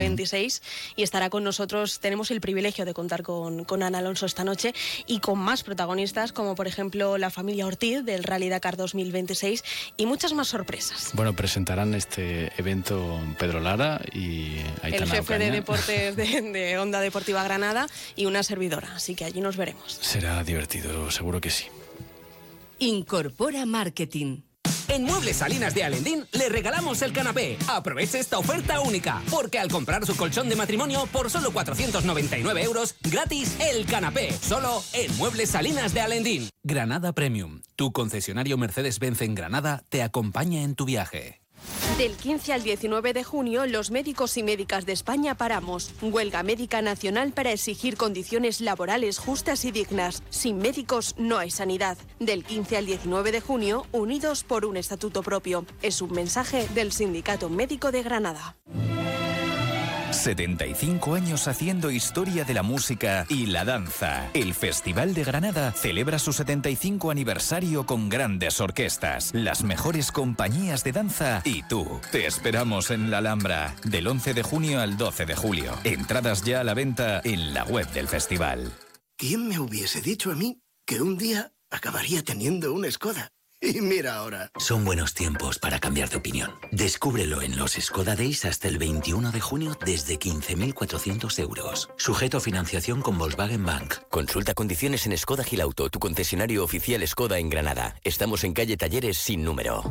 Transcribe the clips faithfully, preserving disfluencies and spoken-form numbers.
veintiséis y estará con nosotros. Tenemos el privilegio de contar con, con Ana Alonso esta noche y con más protagonistas, como por ejemplo la familia Ortiz del Rally Dakar dos mil veintiséis y muchas más sorpresas. Bueno, presentarán este evento Pedro Lara y Aitana el jefe Ocaña. de deportes de, de Onda Deportiva Granada y una servidora, así que allí nos veremos. Será divertido, seguro que sí. Incorpora Marketing. En Muebles Salinas de Alendín le regalamos el canapé. Aproveche esta oferta única, porque al comprar su colchón de matrimonio por solo cuatrocientos noventa y nueve euros, gratis el canapé. Solo en Muebles Salinas de Alendín. Granada Premium, tu concesionario Mercedes-Benz en Granada, te acompaña en tu viaje. Del quince al diecinueve de junio, los médicos y médicas de España paramos. Huelga médica nacional para exigir condiciones laborales justas y dignas. Sin médicos no hay sanidad. Del quince al diecinueve de junio, unidos por un estatuto propio. Es un mensaje del Sindicato Médico de Granada. setenta y cinco años haciendo historia de la música y la danza. El Festival de Granada celebra su setenta y cinco aniversario con grandes orquestas, las mejores compañías de danza y tú. Te esperamos en la Alhambra del once de junio al doce de julio. Entradas ya a la venta en la web del festival. ¿Quién me hubiese dicho a mí que un día acabaría teniendo una Skoda? Y mira ahora. Son buenos tiempos para cambiar de opinión. Descúbrelo en los Skoda Days hasta el veintiuno de junio desde quince mil cuatrocientos euros. Sujeto a financiación con Volkswagen Bank. Consulta condiciones en Skoda Gilauto, tu concesionario oficial Skoda en Granada. Estamos en calle Talleres sin número.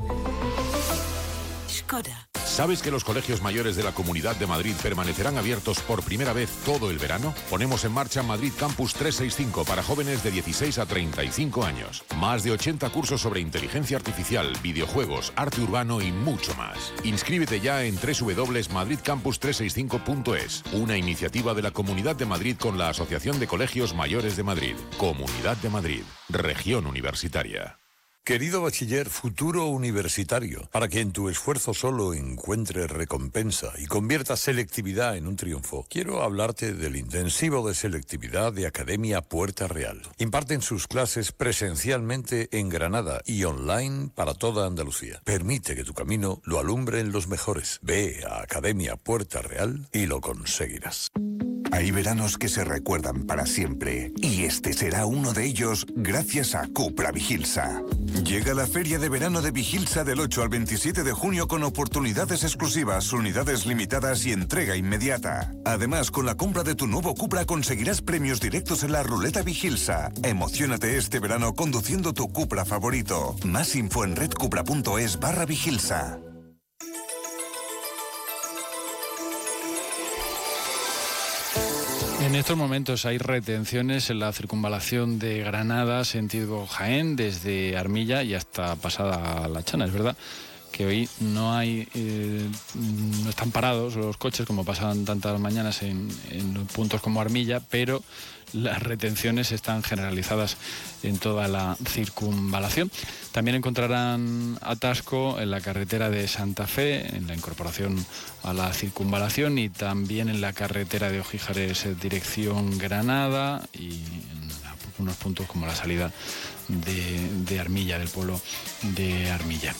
Skoda. ¿Sabes que los colegios mayores de la Comunidad de Madrid permanecerán abiertos por primera vez todo el verano? Ponemos en marcha Madrid Campus trescientos sesenta y cinco para jóvenes de dieciséis a treinta y cinco años. Más de ochenta cursos sobre inteligencia artificial, videojuegos, arte urbano y mucho más. Inscríbete ya en doble u doble u doble u punto madrid campus trescientos sesenta y cinco punto es, una iniciativa de la Comunidad de Madrid con la Asociación de Colegios Mayores de Madrid. Comunidad de Madrid, región universitaria. Querido bachiller, futuro universitario, para que en tu esfuerzo solo encuentres recompensa y conviertas selectividad en un triunfo, quiero hablarte del intensivo de selectividad de Academia Puerta Real. Imparten sus clases presencialmente en Granada y online para toda Andalucía. Permite que tu camino lo alumbren los mejores. Ve a Academia Puerta Real y lo conseguirás. Hay veranos que se recuerdan para siempre, y este será uno de ellos gracias a Cupra Vigilsa. Llega la Feria de Verano de Vigilsa del ocho al veintisiete de junio con oportunidades exclusivas, unidades limitadas y entrega inmediata. Además, con la compra de tu nuevo Cupra conseguirás premios directos en la ruleta Vigilsa. Emociónate este verano conduciendo tu Cupra favorito. Más info en redcupra punto es barra Vigilsa. En estos momentos hay retenciones en la circunvalación de Granada, sentido Jaén, desde Armilla y hasta pasada La Chana. Es verdad que hoy no hay, eh, no están parados los coches como pasaban tantas mañanas en, en puntos como Armilla, pero las retenciones están generalizadas en toda la circunvalación. También encontrarán atasco en la carretera de Santa Fe, en la incorporación a la circunvalación, y también en la carretera de Ojíjares dirección Granada y en algunos puntos como la salida de, de Armilla, del pueblo de Armilla.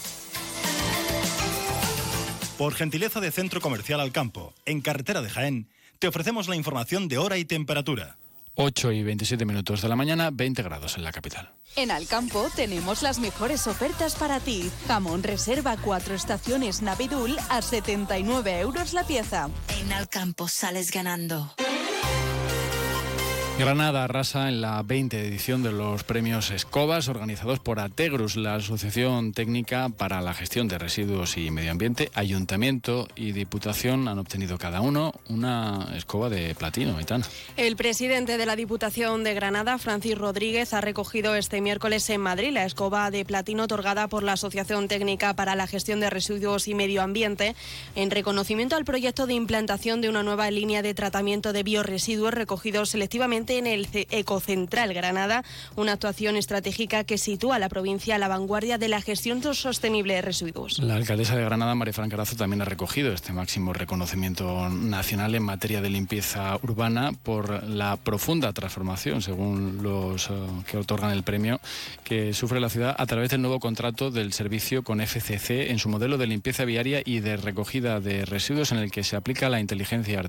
Por gentileza de Centro Comercial Alcampo, en carretera de Jaén, te ofrecemos la información de hora y temperatura. ocho y veintisiete minutos de la mañana, veinte grados en la capital. En Alcampo tenemos las mejores ofertas para ti. Jamón reserva cuatro estaciones Navidul a setenta y nueve euros la pieza. En Alcampo sales ganando. Granada arrasa en la veinte edición de los premios Escobas, organizados por Ategrus, la Asociación Técnica para la Gestión de Residuos y Medio Ambiente. Ayuntamiento y Diputación han obtenido cada uno una escoba de platino, Aitana. El presidente de la Diputación de Granada, Francis Rodríguez, ha recogido este miércoles en Madrid la escoba de platino otorgada por la Asociación Técnica para la Gestión de Residuos y Medio Ambiente en reconocimiento al proyecto de implantación de una nueva línea de tratamiento de biorresiduos recogidos selectivamente importante en el Ecocentral Granada, una actuación estratégica que sitúa a la provincia a la vanguardia de la gestión sostenible de residuos. La alcaldesa de Granada, María Fran Carazo, también ha recogido este máximo reconocimiento nacional en materia de limpieza urbana por la profunda transformación, según los uh, que otorgan el premio, que sufre la ciudad a través del nuevo contrato del servicio con F C C en su modelo de limpieza viaria y de recogida de residuos, en el que se aplica la inteligencia artificial